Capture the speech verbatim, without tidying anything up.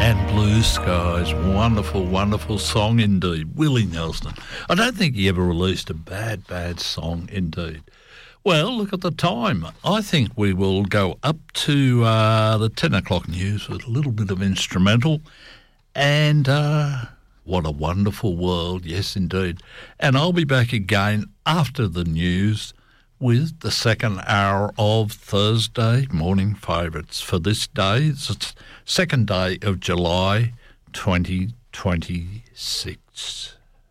and Blue Skies. Wonderful, wonderful song indeed. Willie Nelson. I don't think he ever released a bad, bad song indeed. Well, look at the time. I think we will go up to uh, the ten o'clock news with a little bit of instrumental. And uh, what a wonderful world. Yes, indeed. And I'll be back again after the news with the second hour of Thursday Morning Favourites for this day. It's the second day of July twenty twenty-six.